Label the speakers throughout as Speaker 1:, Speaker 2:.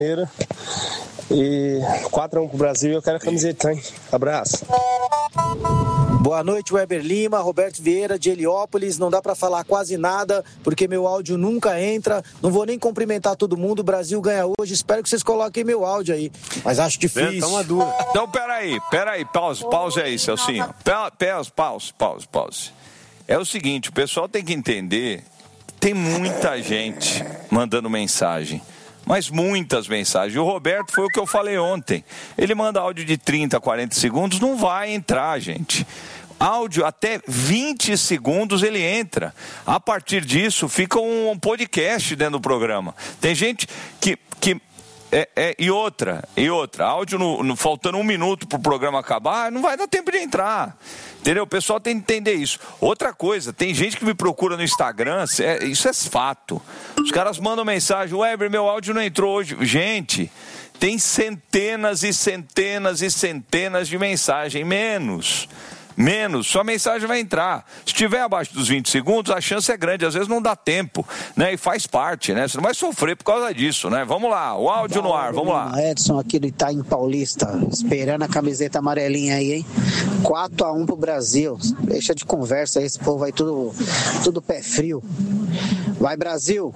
Speaker 1: E 4-1 pro Brasil, eu quero a camiseta, hein? Abraço.
Speaker 2: Boa noite, Weber Lima, Roberto Vieira de Heliópolis. Não dá pra falar quase nada, porque meu áudio nunca entra. Não vou nem cumprimentar todo mundo. O Brasil ganha hoje. Espero que vocês coloquem meu áudio aí. Mas acho difícil.
Speaker 3: Tá uma dura. Então, peraí. Pause aí, Celcinho. Pause. É o seguinte, o pessoal tem que entender. Tem muita gente mandando mensagem. Mas muitas mensagens. O Roberto foi o que eu falei ontem. Ele manda áudio de 30, 40 segundos, não vai entrar, gente. Áudio até 20 segundos ele entra. A partir disso, fica um podcast dentro do programa. Tem gente que e outra, áudio faltando 1 minuto para o programa acabar, não vai dar tempo de entrar. Entendeu? O pessoal tem que entender isso. Outra coisa, tem gente que me procura no Instagram, isso é fato. Os caras mandam mensagem, Weber, meu áudio não entrou hoje. Gente, tem centenas e centenas e centenas de mensagens, menos, sua mensagem vai entrar. Se estiver abaixo dos 20 segundos, a chance é grande, às vezes não dá tempo, né? E faz parte, né? Você não vai sofrer por causa disso, né? Vamos lá, o áudio no ar, vamos lá.
Speaker 4: Edson aqui do Itaim Paulista, esperando a camiseta amarelinha aí, hein? 4-1 pro Brasil. Deixa de conversa aí, esse povo aí tudo pé frio. Vai, Brasil!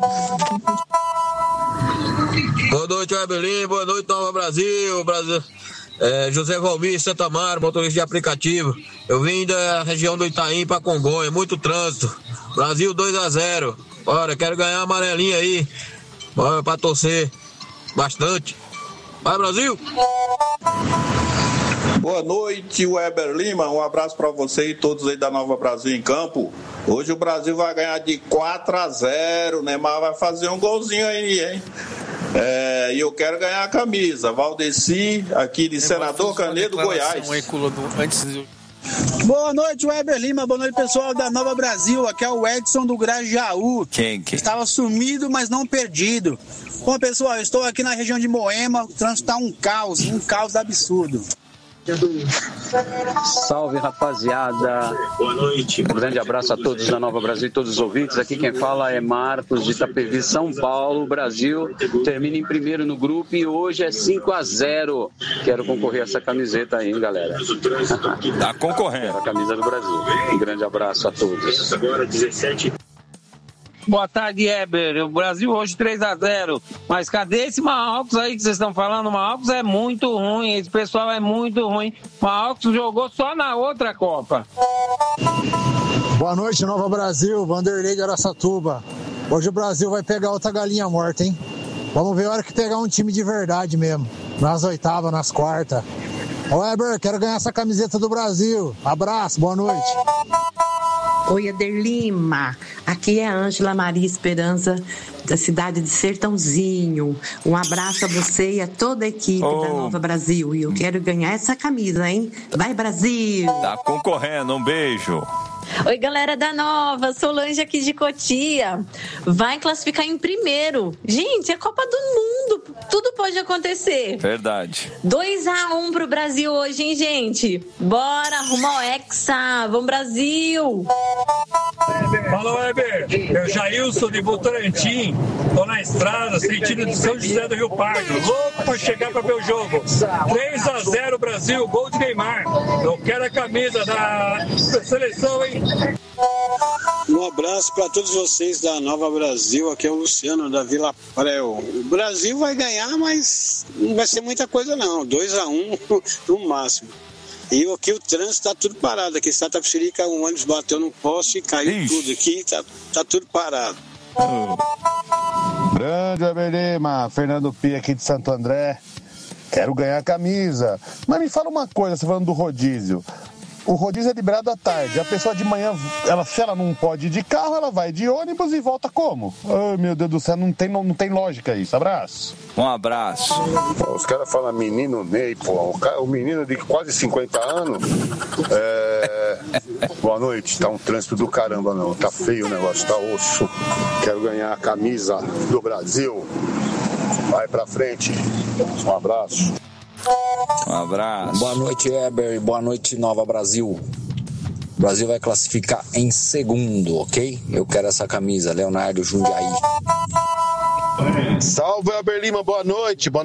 Speaker 5: Boa noite, Ebelim. Boa noite, Nova Brasil. José Valmir, Santa Mara, motorista de aplicativo. Eu vim da região do Itaim para Congonha, muito trânsito. Brasil 2-0. Bora, quero ganhar a amarelinha aí. Bora pra torcer bastante. Vai, Brasil!
Speaker 6: Boa noite, Weber Lima. Um abraço para você e todos aí da Nova Brasil em campo. Hoje o Brasil vai ganhar de 4-0, né? Mas vai fazer um golzinho aí, hein? E eu quero ganhar a camisa. Valdeci, aqui de Senador Canedo, Goiás.
Speaker 7: Boa noite, Weber Lima. Boa noite, pessoal da Nova Brasil. Aqui é o Edson do Grajaú.
Speaker 3: Quem?
Speaker 7: Estava sumido, mas não perdido. Bom, pessoal, eu estou aqui na região de Moema. O trânsito está um caos absurdo.
Speaker 8: Salve, rapaziada. Boa noite. Um grande abraço a todos da Nova Brasil e todos os ouvintes. Aqui quem fala é Marcos de Itapevi, São Paulo. O Brasil termina em primeiro no grupo e hoje é 5-0. Quero concorrer a essa camiseta aí, hein, galera.
Speaker 3: Tá concorrendo.
Speaker 8: A camisa do Brasil. Um grande abraço a todos. Agora 17.
Speaker 9: Boa tarde, Heber. O Brasil hoje 3-0. Mas cadê esse Marrocos aí que vocês estão falando? O Marrocos é muito ruim. Esse pessoal é muito ruim. O Marrocos jogou só na outra Copa.
Speaker 10: Boa noite, Nova Brasil. Vanderlei de Araçatuba. Hoje o Brasil vai pegar outra galinha morta, hein? Vamos ver a hora que pegar um time de verdade mesmo. Nas oitavas, nas quartas. Ô, Heber, quero ganhar essa camiseta do Brasil. Abraço, boa noite.
Speaker 11: Oi, Eder Lima. Aqui é a Ângela Maria Esperança, da cidade de Sertãozinho. Um abraço a você e a toda a equipe da Nova Brasil. E eu quero ganhar essa camisa, hein? Vai, Brasil!
Speaker 3: Tá concorrendo, um beijo.
Speaker 12: Oi, galera da Nova, Solange aqui de Cotia. Vai classificar em primeiro. Gente, é Copa do Mundo, tudo pode acontecer.
Speaker 3: Verdade.
Speaker 12: 2-1 pro Brasil hoje, hein, gente? Bora, rumo ao Hexa, vamos Brasil!
Speaker 13: Fala, Weber, eu Jailson de Votorantim, tô na estrada, sentido de São José do Rio Pardo, louco pra chegar pra ver o jogo. 3-0 Brasil, gol de Neymar. Eu quero a camisa da seleção, hein?
Speaker 14: Um abraço para todos vocês da Nova Brasil. Aqui é o Luciano da Vila Prel. O Brasil vai ganhar, mas não vai ser muita coisa não. 2-1 no máximo. E aqui o trânsito tá tudo parado. Aqui em Santa Catarina, um ônibus bateu no poste e caiu tudo aqui. Tá tudo parado.
Speaker 15: Grande Abelema, Fernando Pia aqui de Santo André. Quero ganhar a camisa. Mas me fala uma coisa, você falando do rodízio. O rodízio é liberado à tarde. A pessoa de manhã, se ela não pode ir de carro, ela vai de ônibus e volta como? Ai, meu Deus do céu, não tem lógica isso. Abraço.
Speaker 3: Um abraço.
Speaker 16: Os caras falam menino Ney, pô. O menino de quase 50 anos. Boa noite. Tá um trânsito do caramba, não. Tá feio o negócio, tá osso. Quero ganhar a camisa do Brasil. Vai pra frente. Um abraço.
Speaker 3: Um abraço.
Speaker 17: Boa noite, Heber. Boa noite, Nova Brasil. O Brasil vai classificar em segundo, ok? Eu quero essa camisa, Leonardo Jundiaí.
Speaker 15: Salve, Weber Lima, boa noite.